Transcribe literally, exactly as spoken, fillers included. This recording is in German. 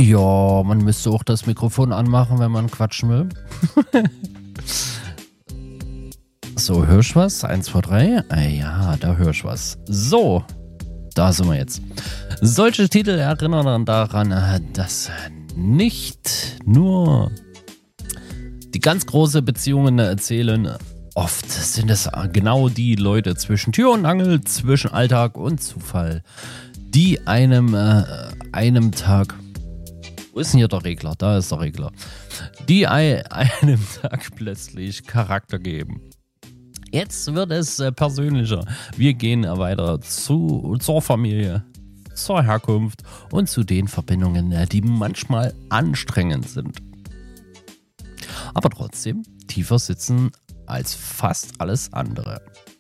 Ja, man müsste auch das Mikrofon anmachen, wenn man quatschen will. So, hörst du was? Eins, zwei, drei. Ah, ja, da hörst du was. So, da sind wir jetzt. Solche Titel erinnern daran, dass nicht nur die ganz große Beziehungen erzählen. Oft sind es genau die Leute zwischen Tür und Angel, zwischen Alltag und Zufall, die einem, äh, einem Tag... Wo ist denn hier der Regler? Da ist der Regler. Die ein, einem Tag plötzlich Charakter geben. Jetzt wird es äh, persönlicher. Wir gehen weiter zu, zur Familie, zur Herkunft und zu den Verbindungen, äh, die manchmal anstrengend sind. Aber trotzdem tiefer sitzen als fast alles andere.